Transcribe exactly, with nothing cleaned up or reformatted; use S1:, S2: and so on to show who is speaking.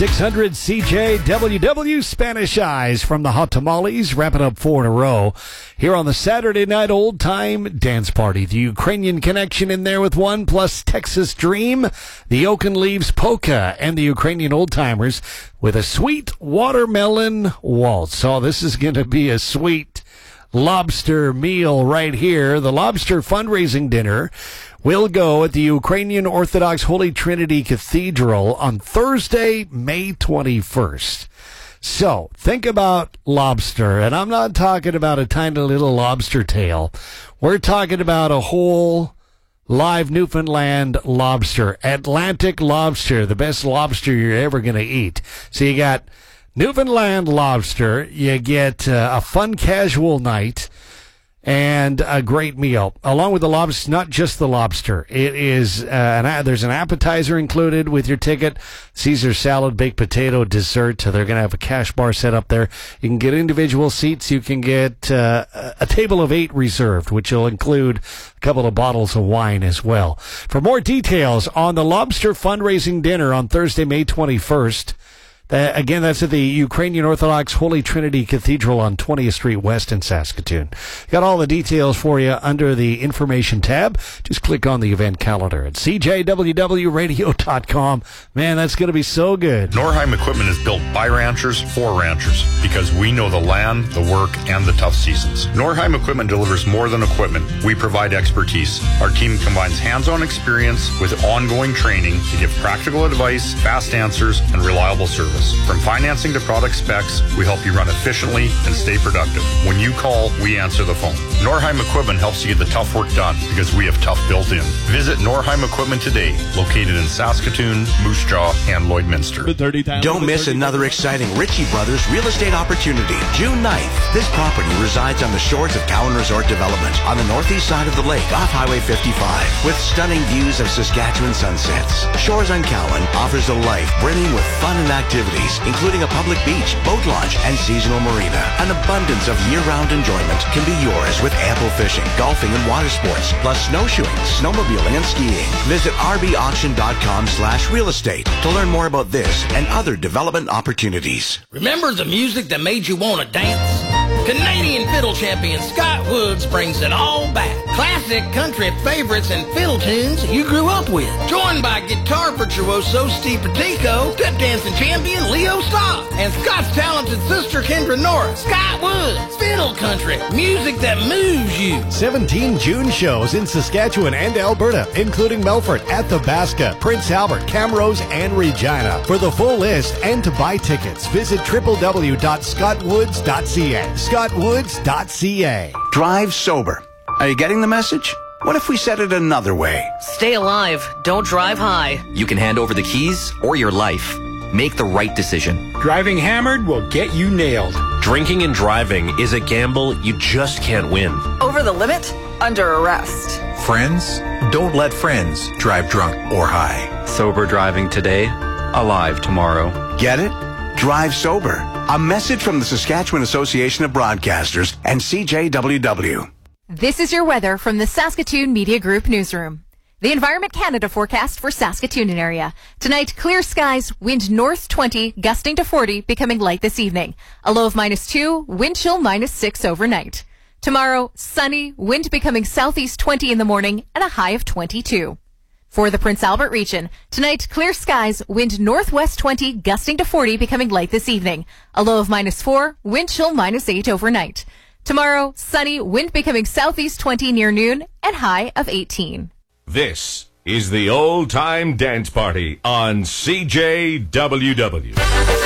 S1: six hundred C J W W Spanish Eyes from the Hot Tamales, wrapping up four in a row here on the Saturday Night Old Time Dance Party. The Ukrainian Connection in there with one, plus Texas Dream, the Oaken Leaves Polka, and the Ukrainian Old Timers with a sweet watermelon waltz. Oh, this is going to be a sweet lobster meal right here. The lobster fundraising dinner will go at the Ukrainian Orthodox Holy Trinity Cathedral on Thursday, May twenty-first. So think about lobster, and I'm not talking about a tiny little lobster tail. We're talking about a whole live Newfoundland lobster, Atlantic lobster, the best lobster you're ever going to eat. So you got Newfoundland lobster, you get uh, a fun casual night, and a great meal. Along with the lobster, not just the lobster. It is, uh, an, there's an appetizer included with your ticket, Caesar salad, baked potato, dessert. So they're going to have a cash bar set up there. You can get individual seats. You can get uh, a table of eight reserved, which will include a couple of bottles of wine as well. For more details on the lobster fundraising dinner on Thursday, May twenty-first, Uh, again, that's at the Ukrainian Orthodox Holy Trinity Cathedral on twentieth Street West in Saskatoon. Got all the details for you under the information tab. Just click on the event calendar at C J W W radio dot com. Man, that's going to be so good.
S2: Norheim Equipment is built by ranchers for ranchers because we know the land, the work, and the tough seasons. Norheim Equipment delivers more than equipment. We provide expertise. Our team combines hands-on experience with ongoing training to give practical advice, fast answers, and reliable service. From financing to product specs, we help you run efficiently and stay productive. When you call, we answer the phone. Norheim Equipment helps you get the tough work done because we have tough built in. Visit Norheim Equipment today, located in Saskatoon, Moose Jaw, and Lloydminster.
S3: Don't miss another exciting Ritchie Brothers real estate opportunity. June ninth, this property resides on the shores of Cowan Resort Development on the northeast side of the lake off Highway fifty-five with stunning views of Saskatchewan sunsets. Shores on Cowan offers a life brimming with fun and activity, including a public beach, boat launch, and seasonal marina. An abundance of year-round enjoyment can be yours with ample fishing, golfing, and water sports, plus snowshoeing, snowmobiling, and skiing. Visit r b auction dot com slash real estate to learn more about this and other development opportunities.
S4: Remember the music that made you want to dance? Canadian fiddle champion Scott Woods brings it all back. Classic country favorites and fiddle tunes you grew up with. Joined by guitar virtuoso Steve Petico, step dancing champion Leo Stock, and Scott's talented sister Kendra Norris. Scott Woods, fiddle country, music that moves you.
S1: seventeen June shows in Saskatchewan and Alberta, including Melfort, Athabasca, Prince Albert, Camrose, and Regina. For the full list and to buy tickets, visit w w w dot scott woods dot c a. scott woods dot c a.
S3: Drive sober. Are you getting the message? What if we said it another way?
S5: Stay alive. Don't drive high.
S6: You can hand over the keys or your life. Make the right decision.
S7: Driving hammered will get you nailed.
S8: Drinking and driving is a gamble you just can't win.
S9: Over the limit? Under arrest.
S10: Friends? Don't let friends drive drunk or high.
S11: Sober driving today, alive tomorrow.
S3: Get it? Drive sober. A message from the Saskatchewan Association of Broadcasters and C J W W.
S12: This is your weather from the Saskatoon Media Group newsroom. The Environment Canada forecast for Saskatoon and area. Tonight, clear skies, wind north twenty, gusting to forty, becoming light this evening. A low of minus two, wind chill minus six overnight. Tomorrow, sunny, wind becoming southeast twenty in the morning, and a high of twenty-two. For the Prince Albert region, tonight, clear skies, wind northwest twenty, gusting to forty, becoming light this evening. A low of minus four, wind chill minus eight overnight. Tomorrow, sunny, wind becoming southeast twenty near noon, and high of eighteen.
S13: This is the Old Time Dance Party on C J W W.